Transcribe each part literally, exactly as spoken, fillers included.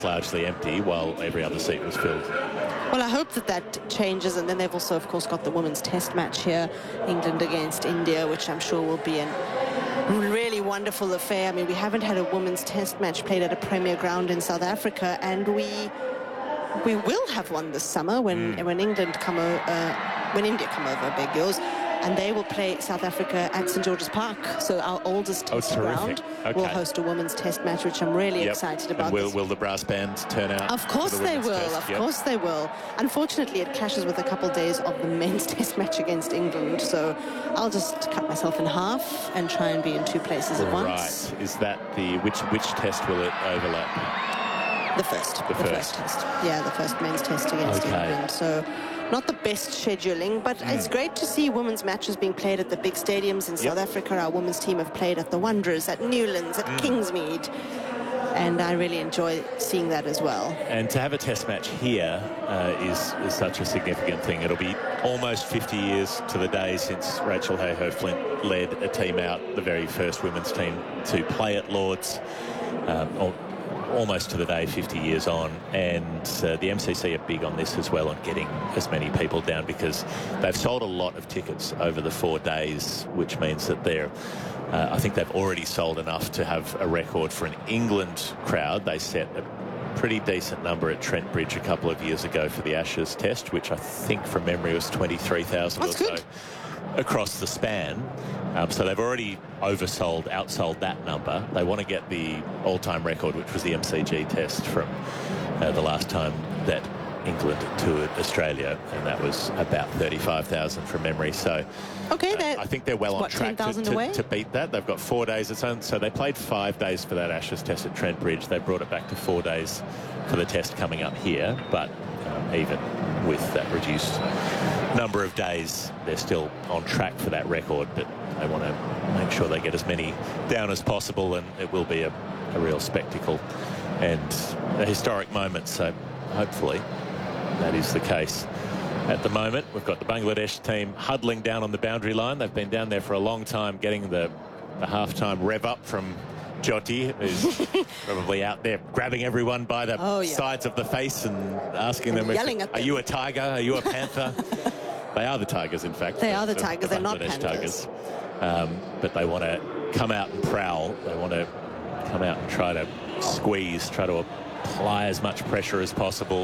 largely empty while every other seat was filled. Well, I hope that that changes, and then they've also, of course, got the women's test match here, England against India, which I'm sure will be a really wonderful affair. I mean, we haven't had a women's test match played at a premier ground in South Africa, and we we will have one this summer when mm. when England come over, uh, when India come over, beg yours. And they will play South Africa at St George's Park. So our oldest test oh, ground okay. will host a women's test match, which I'm really yep. excited about. And will, will the brass band turn out? Of course the they will. test? Of yep. course they will. Unfortunately, it clashes with a couple of days of the men's test match against England. So I'll just cut myself in half and try and be in two places at right. once. Is that the... Which, which test will it overlap? The first. The, the first. first test. Yeah, the first men's test against okay. England. So... not the best scheduling, but mm. it's great to see women's matches being played at the big stadiums in South yep. Africa. Our women's team have played at the Wanderers, at Newlands, at mm. Kingsmead, and I really enjoy seeing that as well. And to have a test match here uh, is, is such a significant thing. It'll be almost fifty years to the day since Rachel Hayhoe Flint led a team out, the very first women's team to play at Lord's. Um, or, almost to the day, fifty years on, and uh, the M C C are big on this as well, on getting as many people down, because they've sold a lot of tickets over the four days, which means that they're uh, I think they've already sold enough to have a record for an England crowd. They set a pretty decent number at Trent Bridge a couple of years ago for the Ashes test, which I think from memory was twenty-three thousand or so across the span. Um, so they've already oversold, outsold that number. They want to get the all-time record, which was the M C G test from uh, the last time that England toured Australia, and that was about thirty-five thousand from memory. So okay, uh, I think they're well what, on track to, to, to beat that. They've got four days. It's on, so they played five days for that Ashes test at Trent Bridge. They brought it back to four days for the test coming up here, but um, even with that reduced number of days, they're still on track for that record, but they want to make sure they get as many down as possible, and it will be a, a real spectacle and a historic moment. So hopefully that is the case. At the moment, we've got the Bangladesh team huddling down on the boundary line. They've been down there for a long time, getting the, the half-time rev up from Jyoti, who's probably out there grabbing everyone by the oh, yeah. sides of the face and asking and them, yelling at are them. you a tiger? Are you a panther? They are the tigers, in fact. They the, are the the tigers. The They're not panthers. Tigers. Um, but they want to come out and prowl. They want to come out and try to squeeze, try to apply as much pressure as possible,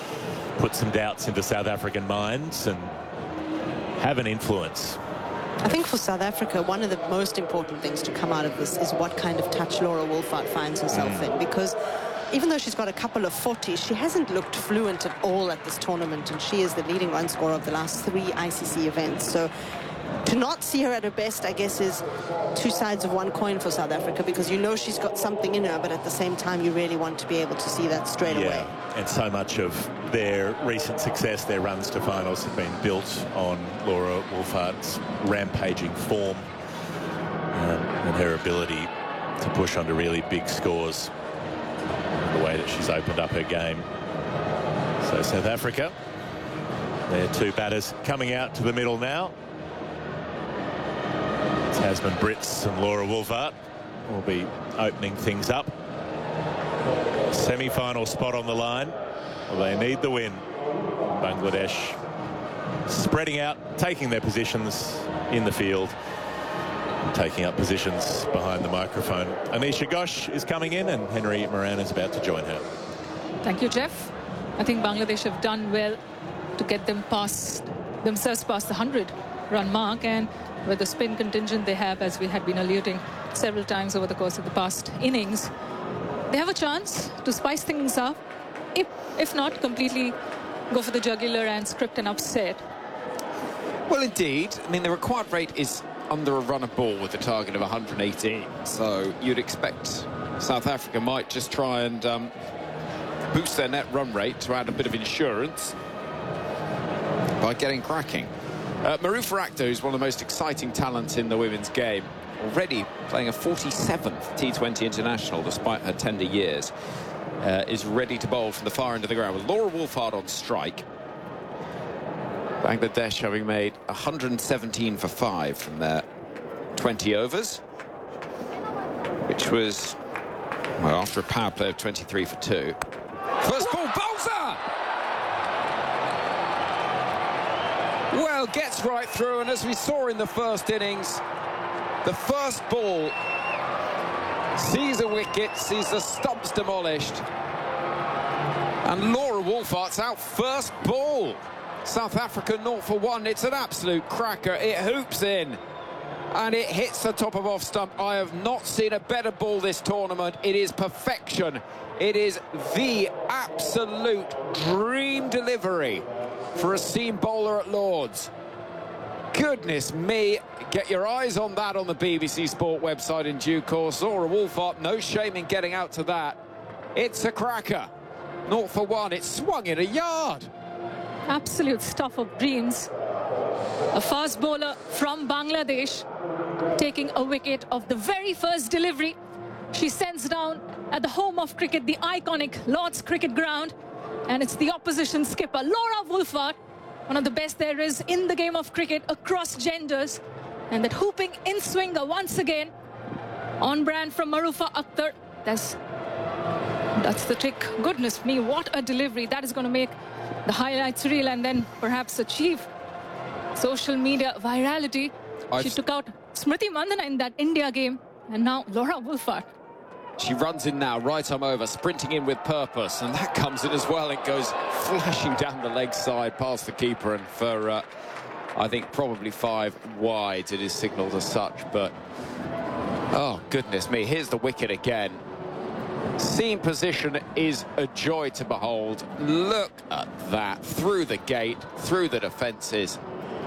put some doubts into South African minds and have an influence. I think for South Africa, one of the most important things to come out of this is what kind of touch Laura Wolfhard finds herself mm. in, because even though she's got a couple of forties, she hasn't looked fluent at all at this tournament, and she is the leading run scorer of the last three I C C events. So to not see her at her best, I guess, is two sides of one coin for South Africa, because you know she's got something in her, but at the same time you really want to be able to see that straight yeah. away. And so much of their recent success, their runs to finals, have been built on Laura Wolfhard's rampaging form um, and her ability to push onto really big scores, the way that she's opened up her game. So South Africa, their two batters coming out to the middle now. Tasman Brits and Laura Wolfhard will be opening things up. Semi-final spot on the line. Well, they need the win. Bangladesh spreading out, taking their positions in the field, taking up positions behind the microphone. Anisha Ghosh is coming in, and Henry Moran is about to join her. Thank you, Jeff. I think Bangladesh have done well to get them past themselves past the hundred run mark, and with the spin contingent they have, as we had been alluding several times over the course of the past innings, they have a chance to spice things up, if, if not completely go for the jugular and script an upset. Well, indeed. I mean, the required rate is under a run of ball with a target of one hundred eighteen, so you'd expect South Africa might just try and um, boost their net run rate to add a bit of insurance by getting cracking. Uh, Maru Farakdo is one of the most exciting talents in the women's game, already playing a forty-seventh T twenty international despite her tender years, uh, is ready to bowl from the far end of the ground with Laura Wolfhard on strike. Bangladesh having made one hundred seventeen for five from their twenty overs, which was, well, after a power play of twenty-three for two. First ball, Bowser! Well, gets right through, and as we saw in the first innings, the first ball sees a wicket, sees the stumps demolished. And Laura Wolfart's out first ball. South Africa naught for one. It's an absolute cracker. It hoops in. And it hits the top of off stump. I have not seen a better ball this tournament. It is perfection. It is the absolute dream delivery for a seam bowler at Lord's. Goodness me. Get your eyes on that on the B B C Sport website in due course. Laura Wolfart, no shame in getting out to that. It's a cracker. Naught for one. It swung in a yard. Absolute stuff of dreams. A fast bowler from Bangladesh taking a wicket of the very first delivery. She sends down at the home of cricket, the iconic Lord's Cricket Ground. And it's the opposition skipper, Laura Wolfart, one of the best there is in the game of cricket across genders. And that hooping in-swinger once again on brand from Marufa Akhtar. That's, that's the trick. Goodness me, what a delivery. That is going to make the highlights reel and then perhaps achieve social media virality. I've... She took out Smriti Mandhana in that India game, and now Laura Wolfart. She runs in now, right arm over, sprinting in with purpose, and that comes in as well. It goes flashing down the leg side past the keeper, and for, uh, I think, probably five wide, it is signalled as such, but, oh, goodness me, here's the wicket again. Seam position is a joy to behold. Look at that, through the gate, through the defences.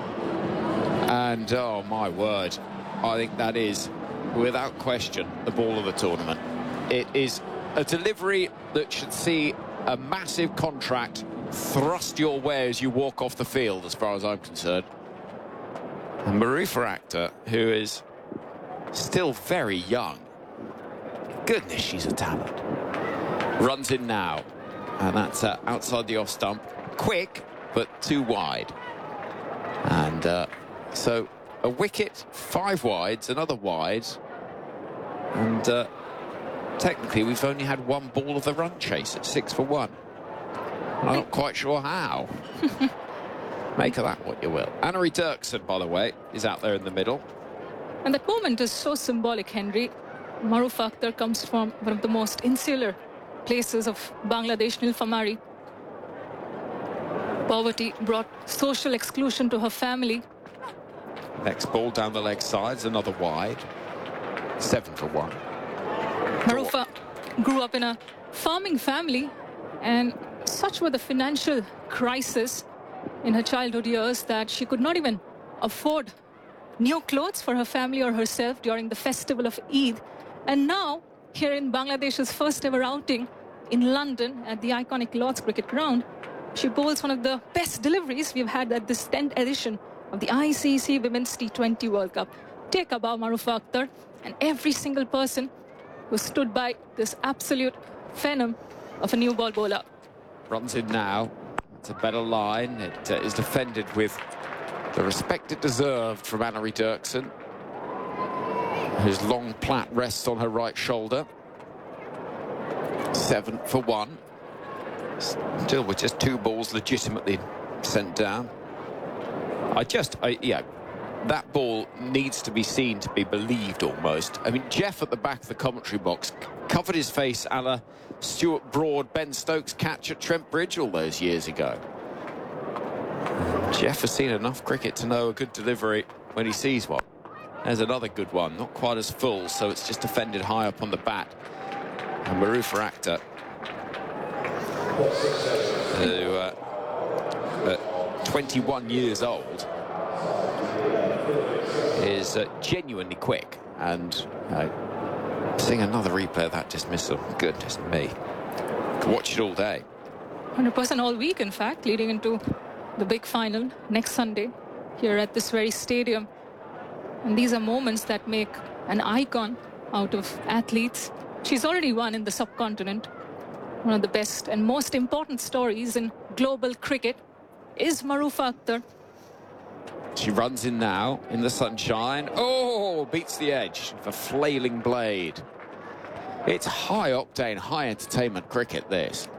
And, oh, my word, I think that is, without question, the ball of the tournament. It is a delivery that should see a massive contract thrust your way as you walk off the field, as far as I'm concerned. And Marufa Akhtar, who is still very young, goodness, she's a talent. Runs in now, and that's uh, outside the off stump. Quick, but too wide. And uh, so a wicket, five wides, another wide, and uh, technically we've only had one ball of the run chase at six for one. I'm not quite sure how. Make of that what you will. Annery Dirksen, by the way, is out there in the middle. And that moment is so symbolic, Henry. Marufa Akhtar comes from one of the most insular places of Bangladesh, Nilphamari. Poverty brought social exclusion to her family. Next ball down the leg sides, another wide. Seven for one. Marufa grew up in a farming family, and such were the financial crisis in her childhood years that she could not even afford new clothes for her family or herself during the festival of Eid. And now, here in Bangladesh's first ever outing in London at the iconic Lord's Cricket Ground, she bowls one of the best deliveries we've had at this tenth edition of the I C C Women's T twenty World Cup. Take a bow, Marufa Akhtar, and every single person who stood by this absolute phenom of a new ball bowler. Runs in now. It's a better line. It uh, is defended with the respect it deserved from Annery Dirksen, whose long plait rests on her right shoulder. Seven for one. Still with just two balls legitimately sent down. I just, I, yeah, that ball needs to be seen to be believed almost. I mean, Jeff at the back of the commentary box covered his face a la Stuart Broad, Ben Stokes catch at Trent Bridge all those years ago. Jeff has seen enough cricket to know a good delivery when he sees one. There's another good one, not quite as full, so it's just defended high up on the bat. And Marufa Akhtar, who uh, at twenty-one years old, is uh, genuinely quick. And uh, seeing another replay of that dismissal, goodness me, could watch it all day. one hundred percent all week, in fact, leading into the big final next Sunday here at this very stadium. And these are moments that make an icon out of athletes. She's already won in the subcontinent. One of the best and most important stories in global cricket is Marufa Akhtar. She runs in now in the sunshine. Oh, beats the edge of a flailing blade. It's high octane, high entertainment cricket, this.